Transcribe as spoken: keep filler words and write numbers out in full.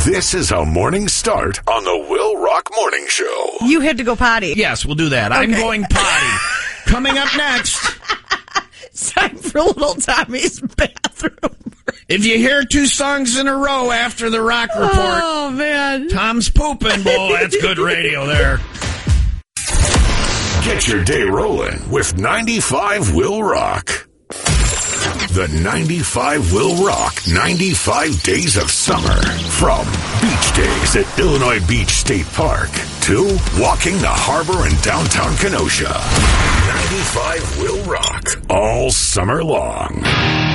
This is a morning start on the Will Rock Morning Show. You had to go potty. Yes, we'll do that. Okay. I'm going potty. Coming up next. It's time for little Tommy's bathroom. If you hear two songs in a row after the rock report, oh, man. Tom's pooping. Boy, that's good radio there. Get your day rolling with ninety-five Will Rock. The ninety-five Will Rock ninety-five Days of Summer. From beach days at Illinois Beach State Park to walking the harbor in downtown Kenosha. ninety-five Will Rock all summer long.